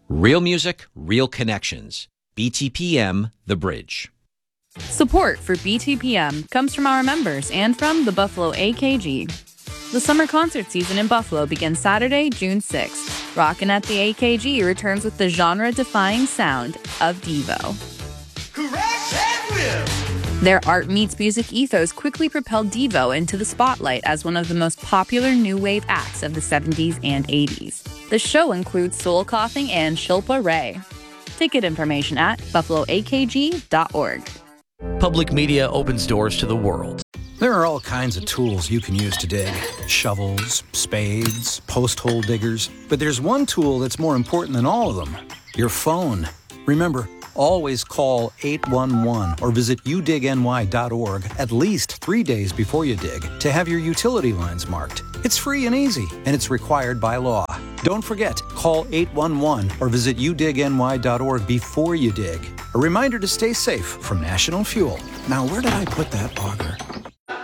Real music, real connections. BTPM The Bridge. Support for BTPM comes from our members and from the Buffalo AKG. The summer concert season in Buffalo begins Saturday, June 6th. Rockin' at the AKG returns with the genre-defying sound of Devo. Their art meets music ethos quickly propelled Devo into the spotlight as one of the most popular new wave acts of the 70s and 80s. The show includes Soul Coughing and Shilpa Ray. Ticket information at buffaloakg.org. Public media opens doors to the world. There are all kinds of tools you can use to dig. Shovels, spades, post hole diggers. But there's one tool that's more important than all of them. Your phone. Remember, always call 811 or visit udigny.org at least 3 days before you dig to have your utility lines marked. It's free and easy, and it's required by law. Don't forget, call 811 or visit udigny.org before you dig. A reminder to stay safe from National Fuel. Now, where did I put that auger?